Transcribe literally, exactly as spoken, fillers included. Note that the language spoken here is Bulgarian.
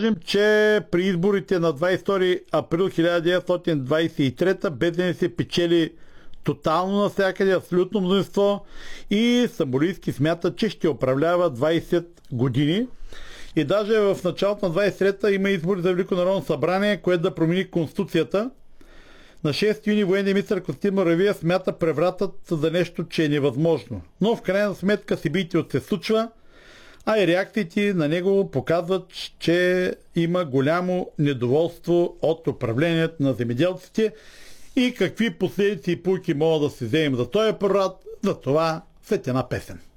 Че при изборите на двадесет и втори април хиляда деветстотин двадесет и трета БДНС се печели тотално навсякъде, абсолютно мнозинство и Стамболийски смята, че ще управлява двадесет години. И даже в началото на двадесет и трета има избори за Велико народно събрание, което да промени Конституцията. На шести юни военният министър Константин Муравиев смята превратът за нещо, че е невъзможно. Но в крайна сметка събитието се случва, а и реакциите на него показват, че има голямо недоволство от управлението на земеделците и какви последици и пулки могат да се вземем за този преврат, за това след една песен.